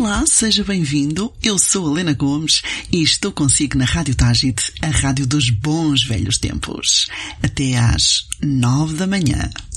Olá, seja bem-vindo. Eu sou a Helena Gomes e estou consigo na Rádio Tágite, a rádio dos bons velhos tempos. Até às 9 da manhã.